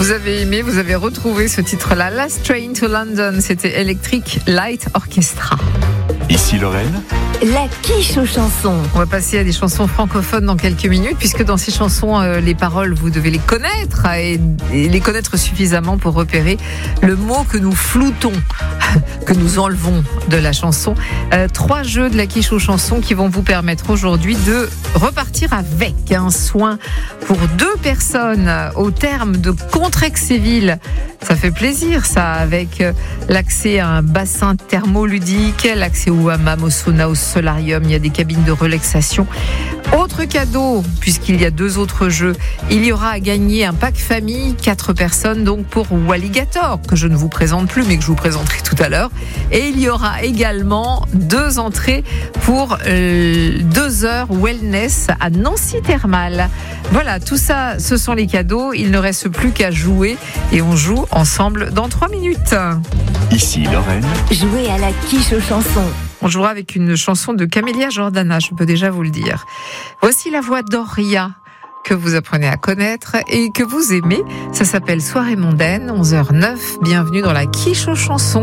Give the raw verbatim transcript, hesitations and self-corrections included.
Vous avez aimé, vous avez retrouvé ce titre-là, Last Train to London, c'était Electric Light Orchestra. Ici Lorraine. La quiche aux chansons. On va passer à des chansons francophones dans quelques minutes, puisque dans ces chansons, euh, les paroles, vous devez les connaître et, et les connaître suffisamment pour repérer le mot que nous floutons, que nous enlevons de la chanson. Euh, trois jeux de la quiche aux chansons qui vont vous permettre aujourd'hui de repartir avec un soin pour deux personnes au terme de Contrexéville. Ça fait plaisir, ça, avec l'accès à un bassin thermoludique, l'accès au hammam, au sauna, au solarium, il y a des cabines de relaxation. Autre cadeau, puisqu'il y a deux autres jeux, il y aura à gagner un pack famille, quatre personnes donc pour Walligator, que je ne vous présente plus mais que je vous présenterai tout à l'heure. Et il y aura également deux entrées pour euh, deux heures wellness à Nancy Thermal. Voilà, tout ça, ce sont les cadeaux. Il ne reste plus qu'à jouer et on joue ensemble dans trois minutes. Ici Lorraine. Jouez à la quiche aux chansons. On jouera avec une chanson de Camélia Jordana, je peux déjà vous le dire. Voici la voix d'Oria, que vous apprenez à connaître et que vous aimez. Ça s'appelle Soirée mondaine, onze heures zéro neuf. Bienvenue dans la quiche aux chansons.